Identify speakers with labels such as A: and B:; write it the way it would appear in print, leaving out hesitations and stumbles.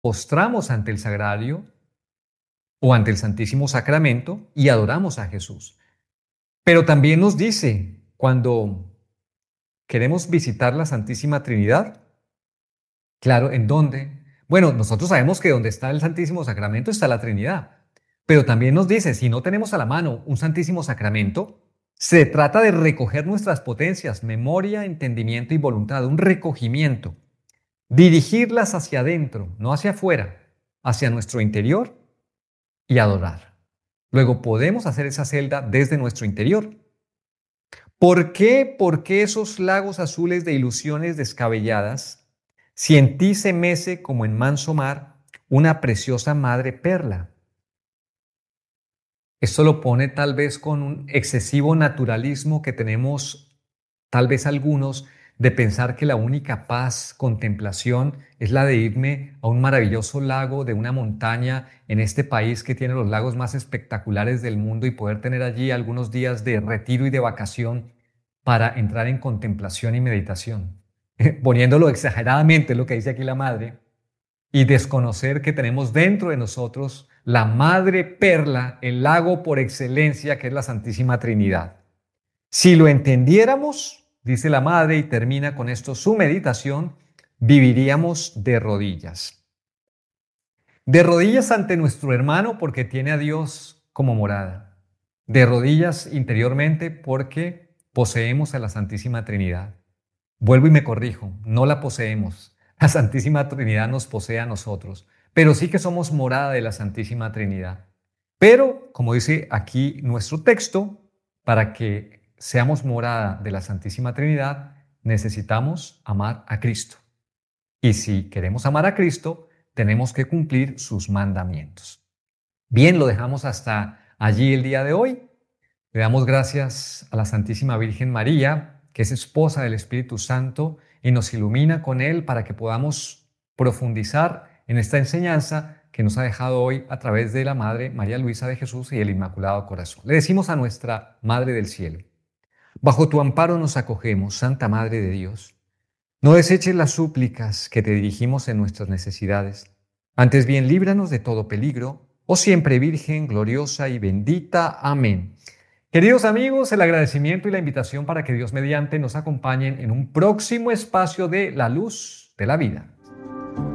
A: postramos ante el sagrario o ante el Santísimo Sacramento y adoramos a Jesús. Pero también nos dice, cuando queremos visitar la Santísima Trinidad, claro, ¿en dónde? Bueno, nosotros sabemos que donde está el Santísimo Sacramento está la Trinidad, pero también nos dice, si no tenemos a la mano un Santísimo Sacramento, se trata de recoger nuestras potencias, memoria, entendimiento y voluntad, un recogimiento, dirigirlas hacia adentro, no hacia afuera, hacia nuestro interior y adorar. Luego podemos hacer esa celda desde nuestro interior. ¿Por qué? ¿Por qué esos lagos azules de ilusiones descabelladas, si en ti se mece como en manso mar una preciosa madre perla? Esto lo pone tal vez con un excesivo naturalismo que tenemos tal vez algunos de pensar que la única paz, contemplación, es la de irme a un maravilloso lago de una montaña en este país que tiene los lagos más espectaculares del mundo y poder tener allí algunos días de retiro y de vacación para entrar en contemplación y meditación. Poniéndolo exageradamente, lo que dice aquí la madre, y desconocer que tenemos dentro de nosotros la madre perla, el lago por excelencia que es la Santísima Trinidad. Si lo entendiéramos, dice la madre y termina con esto su meditación, viviríamos de rodillas. De rodillas ante nuestro hermano porque tiene a Dios como morada. De rodillas interiormente porque poseemos a la Santísima Trinidad. Vuelvo y me corrijo, no la poseemos. La Santísima Trinidad nos posee a nosotros, pero sí que somos morada de la Santísima Trinidad. Pero, como dice aquí nuestro texto, para que seamos morada de la Santísima Trinidad, necesitamos amar a Cristo. Y si queremos amar a Cristo, tenemos que cumplir sus mandamientos. Bien, lo dejamos hasta allí el día de hoy. Le damos gracias a la Santísima Virgen María, que es esposa del Espíritu Santo y nos ilumina con él para que podamos profundizar en esta enseñanza que nos ha dejado hoy a través de la Madre María Luisa de Jesús y el Inmaculado Corazón. Le decimos a nuestra Madre del Cielo: bajo tu amparo nos acogemos, Santa Madre de Dios. No deseches las súplicas que te dirigimos en nuestras necesidades. Antes bien, líbranos de todo peligro, oh siempre Virgen, gloriosa y bendita. Amén. Queridos amigos, el agradecimiento y la invitación para que Dios mediante nos acompañen en un próximo espacio de La Luz de la Vida.